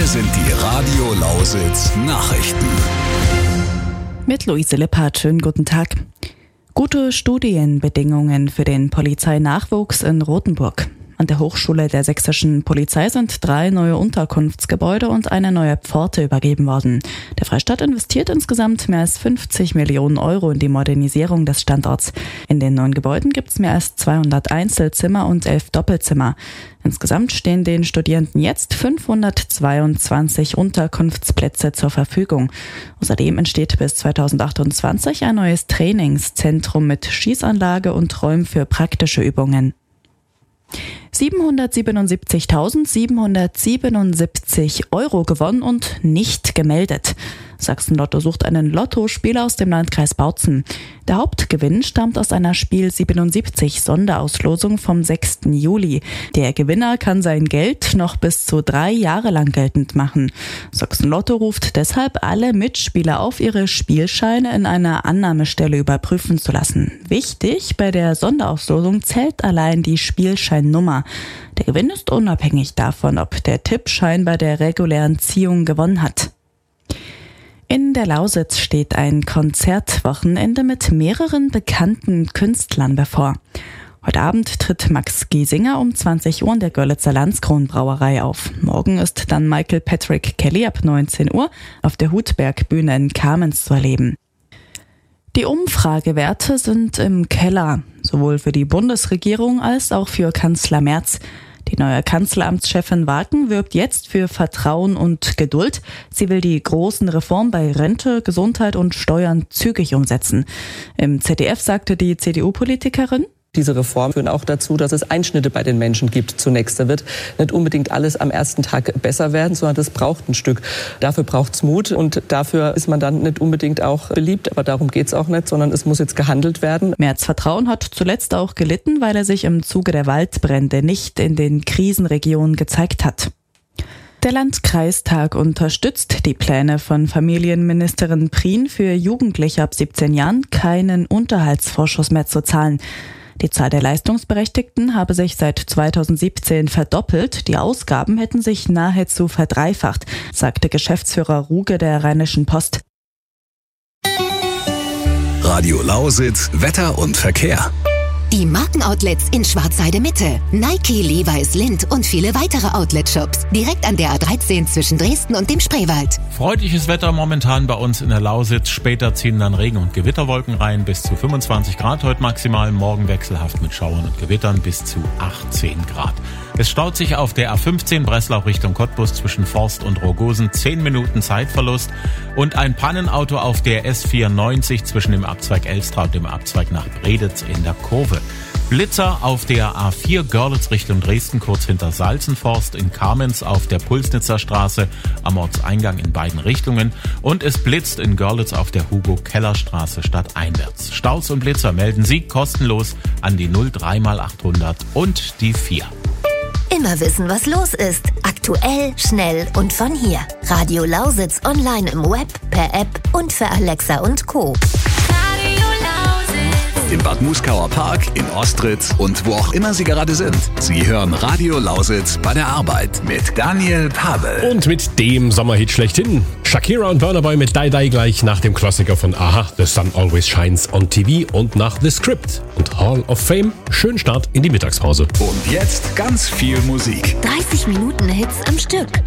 sind die Radio Lausitz Nachrichten. Mit Luise Lippert, schönen guten Tag. Gute Studienbedingungen für den Polizeinachwuchs in Rothenburg. An der Hochschule der sächsischen Polizei sind 3 neue Unterkunftsgebäude und eine neue Pforte übergeben worden. Der Freistaat investiert insgesamt mehr als 50 Millionen Euro in die Modernisierung des Standorts. In den neuen Gebäuden gibt es mehr als 200 Einzelzimmer und 11 Doppelzimmer. Insgesamt stehen den Studierenden jetzt 522 Unterkunftsplätze zur Verfügung. Außerdem entsteht bis 2028 ein neues Trainingszentrum mit Schießanlage und Räumen für praktische Übungen. 777.777 Euro gewonnen und nicht gemeldet. Sachsen-Lotto sucht einen Lottospieler aus dem Landkreis Bautzen. Der Hauptgewinn stammt aus einer Spiel 77 Sonderauslosung vom 6. Juli. Der Gewinner kann sein Geld noch bis zu 3 Jahre lang geltend machen. Sachsen-Lotto ruft deshalb alle Mitspieler auf, ihre Spielscheine in einer Annahmestelle überprüfen zu lassen. Wichtig, bei der Sonderauslosung zählt allein die Spielscheinnummer. Der Gewinn ist unabhängig davon, ob der Tippschein bei der regulären Ziehung gewonnen hat. In der Lausitz steht ein Konzertwochenende mit mehreren bekannten Künstlern bevor. Heute Abend tritt Max Giesinger um 20 Uhr in der Görlitzer Landskron-Brauerei auf. Morgen ist dann Michael Patrick Kelly ab 19 Uhr auf der Hutberg-Bühne in Kamenz zu erleben. Die Umfragewerte sind im Keller, sowohl für die Bundesregierung als auch für Kanzler Merz. Die neue Kanzleramtschefin Wagen wirbt jetzt für Vertrauen und Geduld. Sie will die großen Reformen bei Rente, Gesundheit und Steuern zügig umsetzen. Im ZDF sagte die CDU-Politikerin: Diese Reformen führen auch dazu, dass es Einschnitte bei den Menschen gibt zunächst. Da wird nicht unbedingt alles am ersten Tag besser werden, sondern das braucht ein Stück. Dafür braucht es Mut und dafür ist man dann nicht unbedingt auch beliebt. Aber darum geht es auch nicht, sondern es muss jetzt gehandelt werden. Merz' Vertrauen hat zuletzt auch gelitten, weil er sich im Zuge der Waldbrände nicht in den Krisenregionen gezeigt hat. Der Landkreistag unterstützt die Pläne von Familienministerin Prien, für Jugendliche ab 17 Jahren keinen Unterhaltsvorschuss mehr zu zahlen. Die Zahl der Leistungsberechtigten habe sich seit 2017 verdoppelt. Die Ausgaben hätten sich nahezu verdreifacht, sagte Geschäftsführer Ruge der Rheinischen Post. Radio Lausitz, Wetter und Verkehr. Die Markenoutlets in Schwarzheide Mitte, Nike, Levi's, Lindt und viele weitere Outlet-Shops. Direkt an der A13 zwischen Dresden und dem Spreewald. Freundliches Wetter momentan bei uns in der Lausitz. Später ziehen dann Regen- und Gewitterwolken rein. Bis zu 25 Grad heute maximal. Morgen wechselhaft mit Schauern und Gewittern bis zu 18 Grad. Es staut sich auf der A15 Breslau Richtung Cottbus zwischen Forst und Rogosen. 10 Minuten Zeitverlust. Und ein Pannenauto auf der S94 zwischen dem Abzweig Elstra und dem Abzweig nach Breditz in der Kurve. Blitzer auf der A4 Görlitz Richtung Dresden, kurz hinter Salzenforst, in Kamenz auf der Pulsnitzer Straße am Ortseingang in beiden Richtungen. Und es blitzt in Görlitz auf der Hugo-Keller-Straße stadteinwärts. Staus und Blitzer melden Sie kostenlos an die 03x800 und die 4. Immer wissen, was los ist. Aktuell, schnell und von hier. Radio Lausitz online im Web, per App und für Alexa und Co. Im Bad Muskauer Park, in Ostritz und wo auch immer Sie gerade sind. Sie hören Radio Lausitz bei der Arbeit mit Daniel Pavel. Und mit dem Sommerhit schlechthin. Shakira und Burna Boy mit Die Die gleich nach dem Klassiker von Aha, The Sun Always Shines on TV und nach The Script und Hall of Fame. Schönen Start in die Mittagspause. Und jetzt ganz viel Musik. 30 Minuten Hits am Stück.